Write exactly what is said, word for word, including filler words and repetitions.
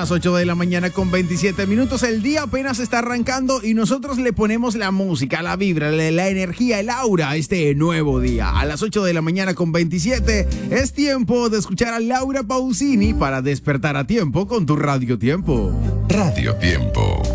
las ocho de la mañana con veintisiete minutos. El día apenas está arrancando y nosotros le ponemos la música, la vibra, la, la energía, el aura a este nuevo día. A las ocho de la mañana con veintisiete es tiempo de escuchar a Laura Pausini para despertar a tiempo con tu Radio Tiempo. Radio Tiempo.